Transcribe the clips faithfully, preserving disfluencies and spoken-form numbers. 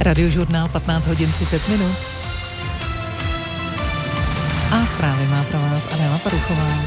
Radiožurnál patnáct hodin třicet minut. A zprávy má pro vás Adela Paruchová.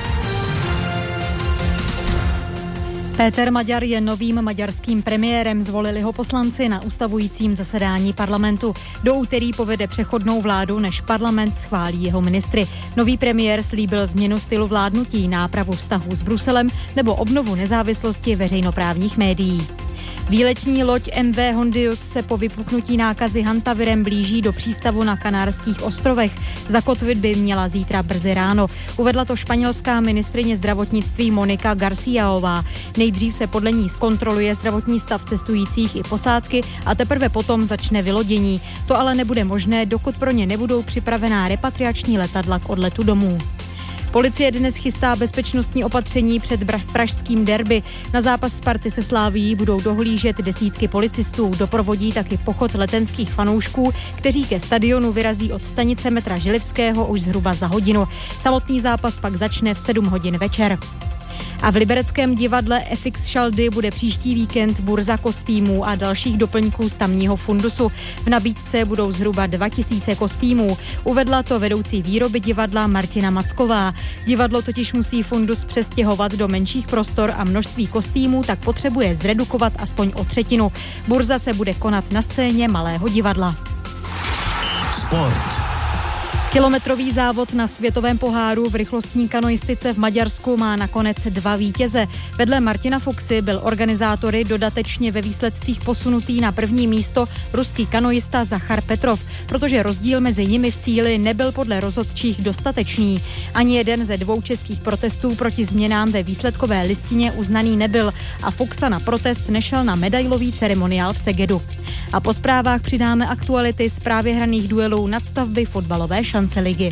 Péter Maďar je novým maďarským premiérem, zvolili ho poslanci na ustavujícím zasedání parlamentu. Do úterý povede přechodnou vládu, než parlament schválí jeho ministry. Nový premiér slíbil změnu stylu vládnutí, nápravu vztahů s Bruselem nebo obnovu nezávislosti veřejnoprávních médií. Výletní loď M V Hondius se po vypuknutí nákazy hantavirem blíží do přístavu na Kanárských ostrovech. Zakotvit by měla zítra brzy ráno. Uvedla to španělská ministryně zdravotnictví Monika Garcíaová. Nejdřív se podle ní zkontroluje zdravotní stav cestujících i posádky a teprve potom začne vylodění. To ale nebude možné, dokud pro ně nebudou připravená repatriační letadla k odletu domů. Policie dnes chystá bezpečnostní opatření před pražským derby. Na zápas Sparty se Slavií budou dohlížet desítky policistů. Doprovodí taky pochod letenských fanoušků, kteří ke stadionu vyrazí od stanice metra Želivského už zhruba za hodinu. Samotný zápas pak začne v sedm hodin večer. A v libereckém divadle F X Šaldy bude příští víkend burza kostýmů a dalších doplňků z tamního fundusu. V nabídce budou zhruba dva tisíce kostýmů. Uvedla to vedoucí výroby divadla Martina Macková. Divadlo totiž musí fundus přestěhovat do menších prostor a množství kostýmů tak potřebuje zredukovat aspoň o třetinu. Burza se bude konat na scéně Malého divadla. Sport. Kilometrový závod na světovém poháru v rychlostní kanoistice v Maďarsku má nakonec dva vítěze. Vedle Martina Fuxy byl organizátory dodatečně ve výsledcích posunutý na první místo ruský kanoista Zachar Petrov, protože rozdíl mezi nimi v cíli nebyl podle rozhodčích dostatečný. Ani jeden ze dvou českých protestů proti změnám ve výsledkové listině uznaný nebyl a Fuxa na protest nešel na medailový ceremoniál v Segedu. A po zprávách přidáme aktuality z právě hraných duelů nadstavby fotbalové šance ligy.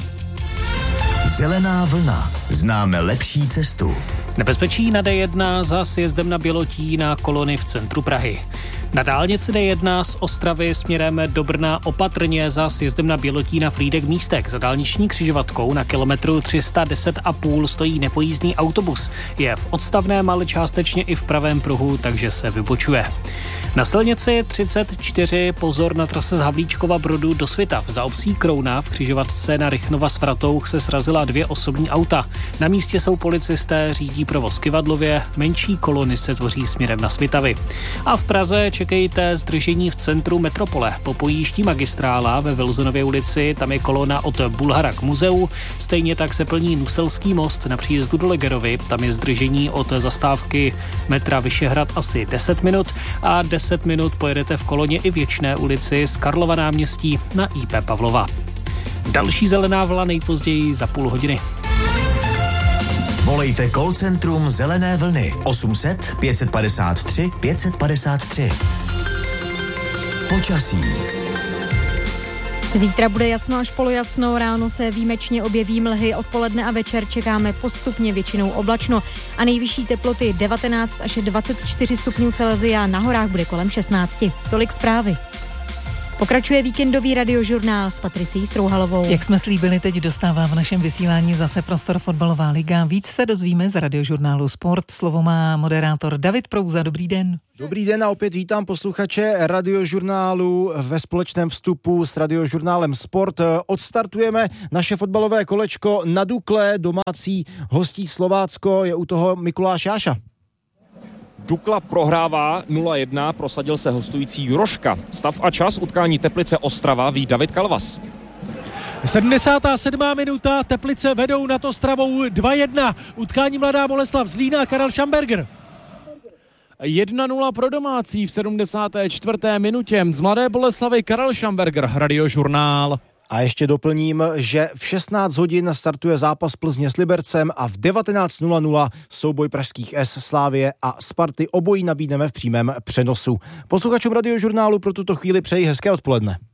Zelená vlna. Známe lepší cestu. Nebezpečí na D jedna za sjezdem na Bělotí na kolony v centru Prahy. Na dálnici D jedna z Ostravy směrem do Brna opatrně za sjezdem na Bělotí na Frýdek Místek. Za dálniční křižovatkou na kilometru tři sta deset a půl stojí nepojízdný autobus. Je v odstavném, ale částečně i v pravém pruhu, takže se vybočuje. Na silnici třicet čtyři pozor na trase z Havlíčkova Brodu do Svitav. Za obcí Krouna v křižovatce na Rychnova s Vratouch se srazila dvě osobní auta. Na místě jsou policisté, řídí provoz Kyvadlově, menší kolony se tvoří směrem na Svitavy. A v Praze čekejte zdržení v centru metropole. Po pojíždí magistrála ve Wilsonově ulici, tam je kolona od Bulhara k muzeu. Stejně tak se plní Nuselský most na příjezdu do Legerovy. Tam je zdržení od zastávky metra Vyšehrad asi deset minut a deset minut pojedete v koloně i Věčné ulici z Karlova náměstí na I P Pavlova. Další zelená vlna nejpozději za půl hodiny. Volejte call centrum Zelené vlny osm set pět padesát tři pět padesát tři. Počasí. Zítra bude jasno až polojasno, ráno se výjimečně objeví mlhy, odpoledne a večer čekáme postupně většinou oblačno a nejvyšší teploty devatenáct až dvacet čtyři stupňů Celsia, na horách bude kolem šestnáct. Tolik zprávy. Pokračuje víkendový radiožurnál s Patricí Strouhalovou. Jak jsme slíbili, teď dostává v našem vysílání zase prostor fotbalová liga. Víc se dozvíme z radiožurnálu Sport. Slovo má moderátor David Prouza. Dobrý den. Dobrý den a opět vítám posluchače radiožurnálu ve společném vstupu s radiožurnálem Sport. Odstartujeme naše fotbalové kolečko na Dukle, domácí hostí Slovácko, je u toho Mikuláš Jáša. Dukla prohrává nula jedna, prosadil se hostující Juroška. Stav a čas utkání Teplice Ostrava ví David Kalvas. sedmdesátá sedmá minuta, Teplice vedou nad Ostravou dva jedna. Utkání Mladá Boleslav Zlína, Karel Schamberger. jedna nula pro domácí v sedmdesáté čtvrté minutě. Z Mladé Boleslavy Karel Schamberger, radiožurnál. A ještě doplním, že v šestnáct hodin startuje zápas Plzně s Libercem a v devatenáct nula nula souboj pražských S, Slávie a Sparty. Obojí nabídneme v přímém přenosu. Posluchačům radiožurnálu pro tuto chvíli přeji hezké odpoledne.